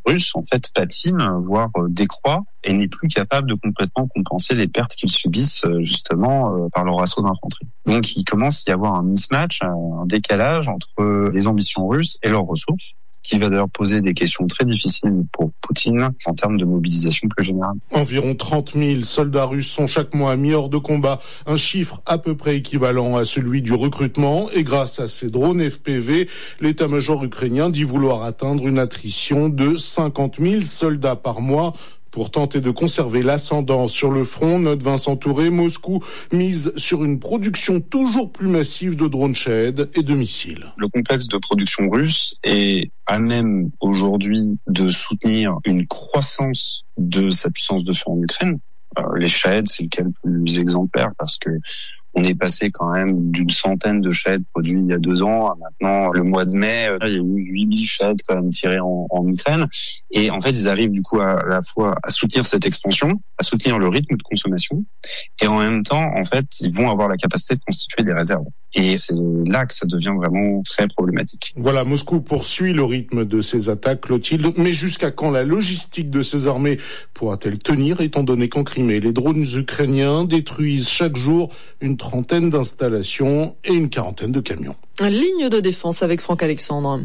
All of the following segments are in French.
russe, en fait, patine, voire décroît, et n'est plus capable de complètement compenser les pertes qu'ils subissent, justement, par leur assaut d'infanterie. Donc, il commence à y avoir un mismatch, un décalage entre les ambitions russes et leurs ressources, qui va d'ailleurs poser des questions très difficiles pour Poutine en termes de mobilisation plus générale. Environ 30 000 soldats russes sont chaque mois mis hors de combat, un chiffre à peu près équivalent à celui du recrutement. Et grâce à ces drones FPV, l'état-major ukrainien dit vouloir atteindre une attrition de 50 000 soldats par mois. Pour tenter de conserver l'ascendant sur le front, note Vincent Touré, Moscou mise sur une production toujours plus massive de drones Shahed et de missiles. Le complexe de production russe est à même aujourd'hui de soutenir une croissance de sa puissance de feu en Ukraine. Les Shahed, c'est le cas le plus exemplaire parce que on est passé quand même d'une centaine de Shahed produits il y a 2 ans à maintenant, le mois de mai, il y a eu 8000 Shahed quand même tirés en Ukraine. Et en fait, ils arrivent du coup à la fois à soutenir cette expansion, à soutenir le rythme de consommation, et en même temps, en fait, ils vont avoir la capacité de constituer des réserves. Et c'est là que ça devient vraiment très problématique. Voilà, Moscou poursuit le rythme de ses attaques, Clotilde. Mais jusqu'à quand la logistique de ces armées pourra-t-elle tenir, étant donné qu'en Crimée, les drones ukrainiens détruisent chaque jour une trentaine d'installations et une quarantaine de camions. Ligne de défense avec Franck Alexandre.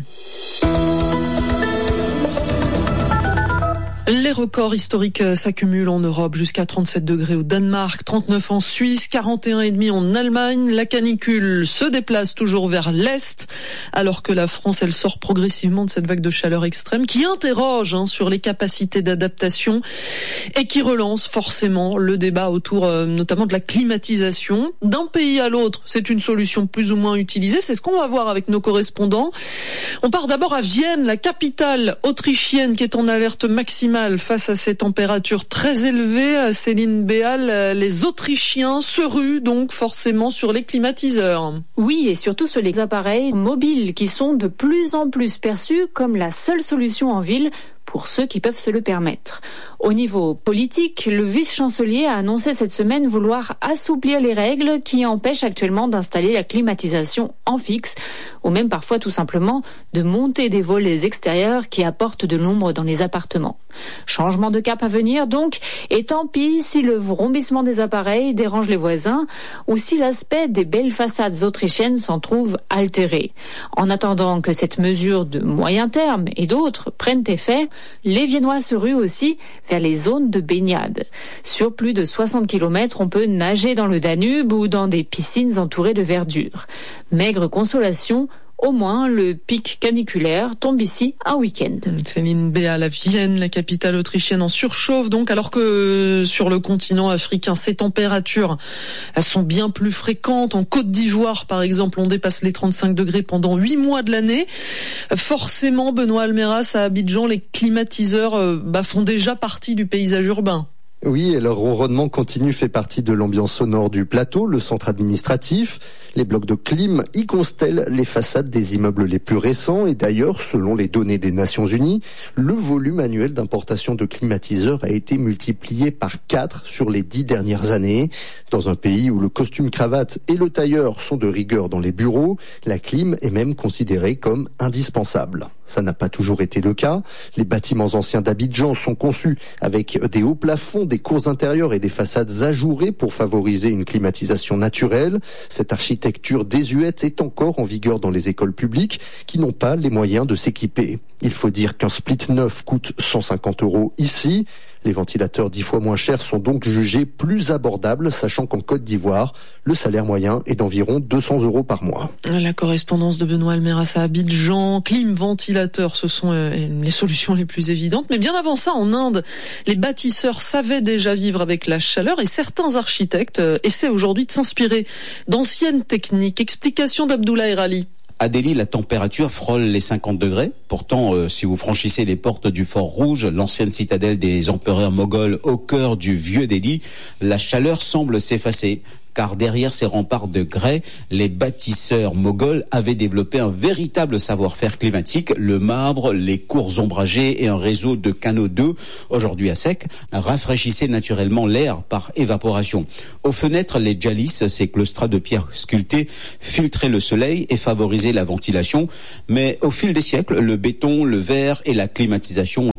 Les records historiques s'accumulent en Europe, jusqu'à 37 degrés au Danemark, 39 en Suisse, 41,5 en Allemagne. La canicule se déplace toujours vers l'Est, alors que la France, elle sort progressivement de cette vague de chaleur extrême qui interroge sur les capacités d'adaptation et qui relance forcément le débat autour notamment de la climatisation. D'un pays à l'autre, c'est une solution plus ou moins utilisée. C'est ce qu'on va voir avec nos correspondants. On part d'abord à Vienne, la capitale autrichienne qui est en alerte maximale face à ces températures très élevées. Céline Béal, les Autrichiens se ruent donc forcément sur les climatiseurs. Oui, et surtout sur les appareils mobiles qui sont de plus en plus perçus comme la seule solution en ville pour ceux qui peuvent se le permettre. Au niveau politique, le vice-chancelier a annoncé cette semaine vouloir assouplir les règles qui empêchent actuellement d'installer la climatisation en fixe, ou même parfois tout simplement de monter des volets extérieurs qui apportent de l'ombre dans les appartements. Changement de cap à venir donc, et tant pis si le vrombissement des appareils dérange les voisins ou si l'aspect des belles façades autrichiennes s'en trouve altéré. En attendant que cette mesure de moyen terme et d'autres prennent effet, les Viennois se ruent aussi vers les zones de baignade. Sur plus de 60 km, on peut nager dans le Danube ou dans des piscines entourées de verdure. Maigre consolation, au moins, le pic caniculaire tombe ici un week-end. Céline Béal à Vienne, la capitale autrichienne en surchauffe donc, alors que sur le continent africain, ces températures, elles sont bien plus fréquentes. En Côte d'Ivoire, par exemple, on dépasse les 35 degrés pendant 8 mois de l'année. Forcément, Benoît Almeras, à Abidjan, les climatiseurs font déjà partie du paysage urbain. Oui, et leur ronronnement continu fait partie de l'ambiance sonore du plateau, le centre administratif. Les blocs de clim y constellent les façades des immeubles les plus récents. Et d'ailleurs, selon les données des Nations Unies, le volume annuel d'importation de climatiseurs a été multiplié par 4 sur les 10 dernières années. Dans un pays où le costume-cravate et le tailleur sont de rigueur dans les bureaux, la clim est même considérée comme indispensable. Ça n'a pas toujours été le cas. Les bâtiments anciens d'Abidjan sont conçus avec des hauts plafonds, des cours intérieures et des façades ajourées pour favoriser une climatisation naturelle. Cette architecture désuète est encore en vigueur dans les écoles publiques qui n'ont pas les moyens de s'équiper. Il faut dire qu'un split neuf coûte 150 € ici. Les ventilateurs 10 fois moins chers sont donc jugés plus abordables, sachant qu'en Côte d'Ivoire, le salaire moyen est d'environ 200 € par mois. La correspondance de Benoît Almeras à Abidjan, clim, ventilateur, ce sont les solutions les plus évidentes. Mais bien avant ça, en Inde, les bâtisseurs savaient déjà vivre avec la chaleur et certains architectes essaient aujourd'hui de s'inspirer d'anciennes techniques. Explication d'Abdullah Erali. À Delhi, la température frôle les 50 degrés. Pourtant, si vous franchissez les portes du Fort Rouge, l'ancienne citadelle des empereurs moghols au cœur du vieux Delhi, la chaleur semble s'effacer. Car derrière ces remparts de grès, les bâtisseurs moghols avaient développé un véritable savoir-faire climatique. Le marbre, les cours ombragés et un réseau de canaux d'eau, aujourd'hui à sec, rafraîchissaient naturellement l'air par évaporation. Aux fenêtres, les jalis, ces claustras de pierre sculptées, filtraient le soleil et favorisaient la ventilation. Mais au fil des siècles, le béton, le verre et la climatisation ont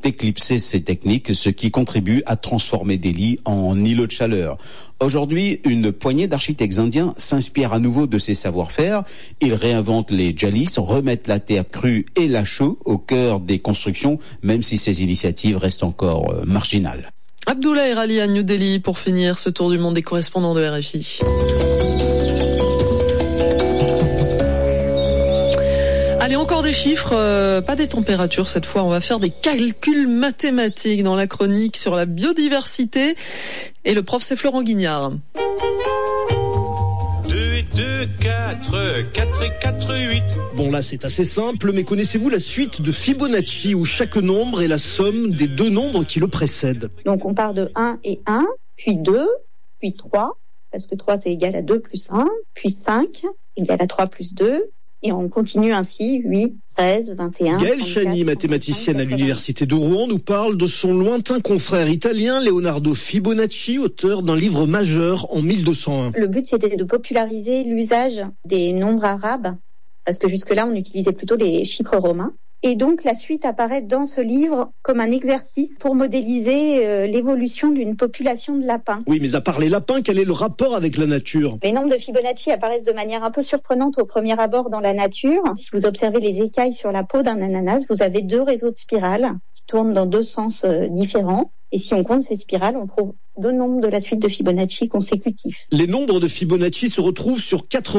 éclipser ces techniques, ce qui contribue à transformer des lits en îlots de chaleur. Aujourd'hui, une poignée d'architectes indiens s'inspirent à nouveau de ces savoir-faire. Ils réinventent les jalis, remettent la terre crue et la chaux au cœur des constructions, même si ces initiatives restent encore marginales. Abdoulaye Rali à New Delhi pour finir ce tour du monde des correspondants de RFI. Allez, encore des chiffres, pas des températures cette fois, on va faire des calculs mathématiques dans la chronique sur la biodiversité. Et le prof, c'est Florent Guignard. 2 et 2, 4, 4 et 4, 8. Bon, là, c'est assez simple, mais connaissez-vous la suite de Fibonacci où chaque nombre est la somme des deux nombres qui le précèdent? Donc, on part de 1 et 1, puis 2, puis 3, parce que 3, c'est égal à 2 plus 1, puis 5, égal à 3 plus 2, et on continue ainsi, 8, 13, 21... Gaëlle Chani, mathématicienne à l'université de Rouen, nous parle de son lointain confrère italien Leonardo Fibonacci, auteur d'un livre majeur en 1201. Le but, c'était de populariser l'usage des nombres arabes, parce que jusque-là, on utilisait plutôt les chiffres romains. Et donc, la suite apparaît dans ce livre comme un exercice pour modéliser l'évolution d'une population de lapins. Oui, mais à part les lapins, quel est le rapport avec la nature? Les nombres de Fibonacci apparaissent de manière un peu surprenante au premier abord dans la nature. Si vous observez les écailles sur la peau d'un ananas, vous avez 2 réseaux de spirales qui tournent dans 2 sens différents. Et si on compte ces spirales, on trouve 2 nombres de la suite de Fibonacci consécutifs. Les nombres de Fibonacci se retrouvent sur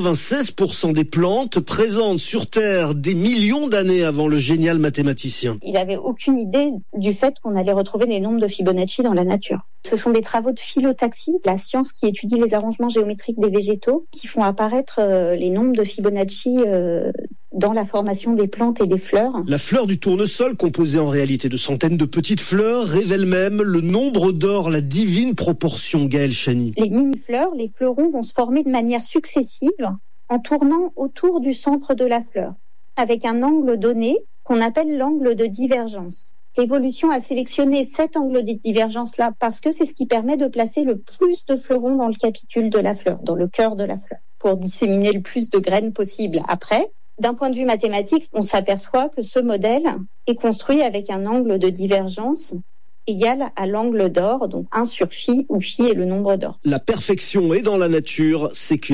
96% des plantes présentes sur Terre des millions d'années avant le génial mathématicien. Il n'avait aucune idée du fait qu'on allait retrouver des nombres de Fibonacci dans la nature. Ce sont des travaux de phyllotaxie, la science qui étudie les arrangements géométriques des végétaux, qui font apparaître les nombres de Fibonacci dans la formation des plantes et des fleurs. La fleur du tournesol, composée en réalité de centaines de petites fleurs, révèle même le nombre d'or, la divine proportion, Gaëlle Chani. Les mini-fleurs, les fleurons vont se former de manière successive en tournant autour du centre de la fleur, avec un angle donné qu'on appelle l'angle de divergence. L'évolution a sélectionné cet angle de divergence-là parce que c'est ce qui permet de placer le plus de fleurons dans le capitule de la fleur, dans le cœur de la fleur, pour disséminer le plus de graines possible. Après, d'un point de vue mathématique, on s'aperçoit que ce modèle est construit avec un angle de divergence égal à l'angle d'or, donc 1 sur phi, où phi est le nombre d'or. La perfection est dans la nature, c'est